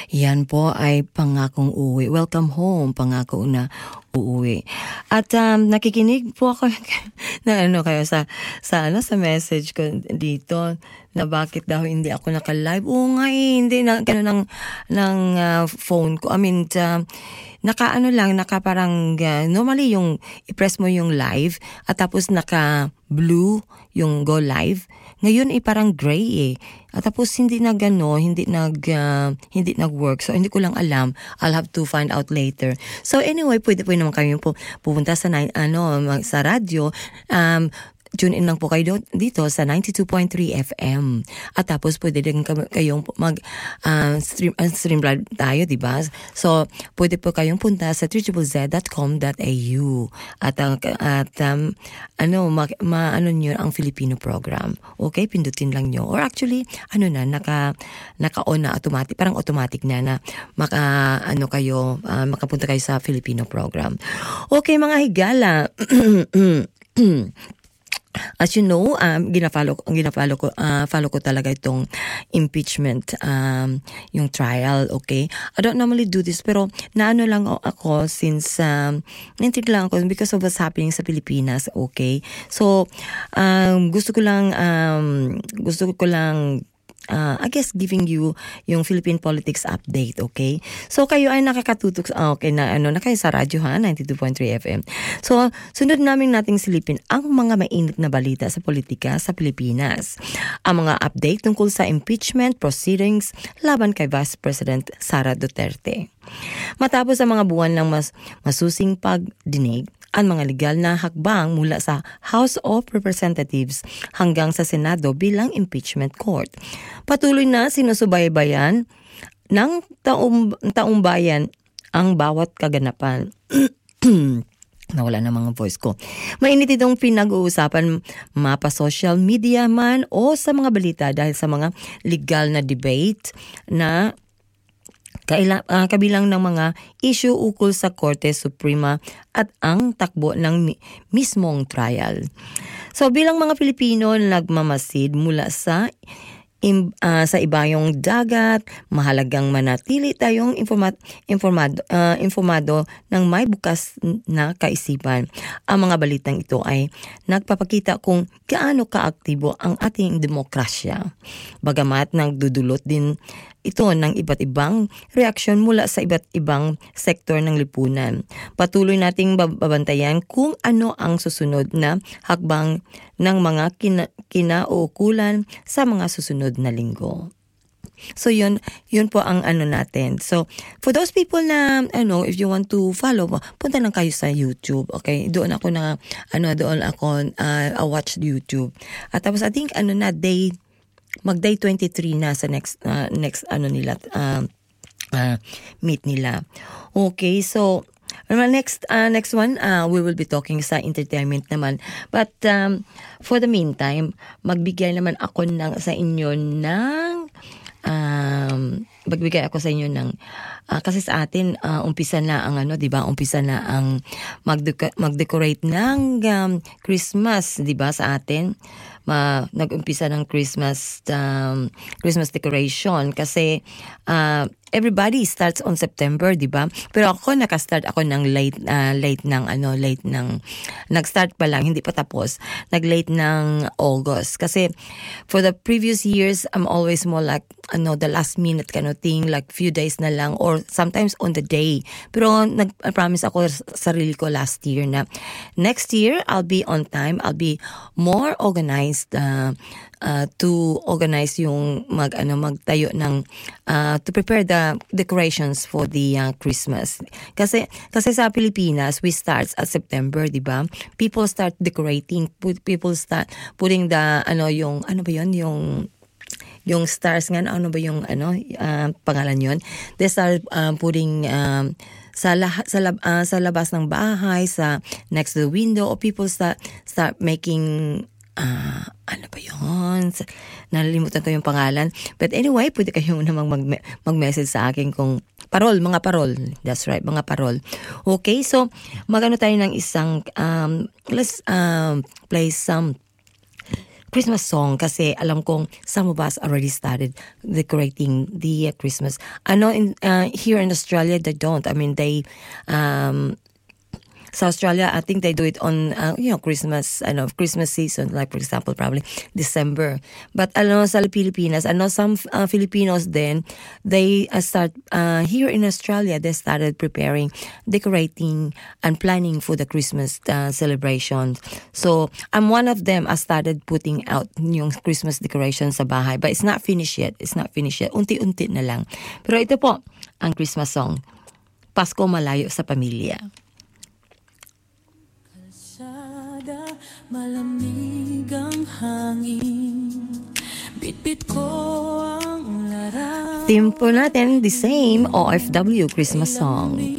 Yan po ay pangakong uwi. Welcome home, pangako na uuwi. At nakikinig po ako na kayo sa message ko dito na bakit daw hindi ako naka-live. Oo nga hindi na gano'n ng phone ko. I mean, naka parang normally yung i-press mo yung live at tapos naka-blue yung go live. Ngayon ay parang gray At tapos hindi nag-work. So hindi ko lang alam. I'll have to find out later. So anyway, pwede naman kayo pupunta sa sa radyo. Tune in lang po kayo dito sa 92.3 FM. At tapos pwede din kayong stream live tayo, di ba? So pwede po kayong punta sa www.z.com.au at nyo ang Filipino program. Okay, pindutin lang nyo. Or actually, naka-on na automatic, parang automatic na makapunta kayo sa Filipino program. Okay, mga higala. As you know, follow ko talaga itong impeachment, yung trial, okay? I don't normally do this, pero naano lang ako since naintindihan lang ako because of what's happening sa Pilipinas, okay? So, gusto ko lang I guess giving you yung Philippine politics update, okay? So kayo ay nakakatutok na kayo sa radyo 92.3 FM. So sunod nating silipin ang mga mainit na balita sa politika sa Pilipinas. Ang mga update tungkol sa impeachment proceedings laban kay Vice President Sara Duterte. Matapos ang mga buwan ng masusing pagdinig, ang mga legal na hakbang mula sa House of Representatives hanggang sa Senado bilang impeachment court. Patuloy na sinusubaybayan ng taong bayan ang bawat kaganapan. Nawala na mga voice ko. Mainit itong pinag-uusapan mapa social media man o sa mga balita dahil sa mga legal na debate na kabilang ng mga issue ukol sa Korte Suprema at ang takbo ng mismong trial. So bilang mga Pilipino nagmamasid mula sa ibayong dagat, mahalagang manatili tayong informado ng may bukas na kaisipan. Ang mga balitang ito ay nagpapakita kung gaano kaaktibo ang ating demokrasya. Bagamat nagdudulot din ito ng iba't ibang reaksyon mula sa iba't ibang sektor ng lipunan. Patuloy nating babantayan kung ano ang susunod na hakbang ng mga kinauukulan sa mga susunod na linggo. So yun po ang natin. So for those people na if you want to follow, punta lang kayo sa YouTube, okay? Doon ako I watch YouTube. At tapos I think mag-day 23 na sa next meet nila. Okay, so next one we will be talking sa entertainment naman. But for the meantime, magbigay naman ako sa inyo ng kasi sa atin umpisa na ang umpisa na ang mag-decorate ng Christmas, 'di ba, sa atin. Nag-umpisa ng Christmas decoration kasi everybody starts on September, 'di ba? Pero ako naka-start ako ng late nag-start pa lang, hindi pa tapos. Nag-late ng August kasi for the previous years I'm always more like the last minute kind of thing, like few days na lang or sometimes on the day. Pero nag-promise ako sa sarili ko last year na next year I'll be on time, I'll be more organized to organize yung magtayo ng to prepare the decorations for the Christmas. Kasi sa Pilipinas we start at September, 'di ba? People start decorating, people start putting the yung stars nga, pangalan yon. They start putting sa labas ng bahay, sa next to the window, or people start making nalilimutan ko yung pangalan. But anyway, pwede kayo namang mag-message sa akin kung mga parol. That's right, mga parol. Okay, so magano tayo ng isang let's play some Christmas song kasi alam kong some of us already started decorating the Christmas. I know here in Australia they don't. I mean sa Australia, I think they do it on, Christmas season, like for example, probably December. But sa Pilipinas, some Filipinos then, they start, here in Australia, they started preparing, decorating, and planning for the Christmas celebration. So, I'm one of them. I started putting out yung Christmas decorations sa bahay. But it's not finished yet. Unti-unti na lang. Pero ito po, ang Christmas song. Pasko Malayo sa Pamilya. Malamig ang hangin, bitbit ko ang laras. Theme po natin, the same OFW Christmas song.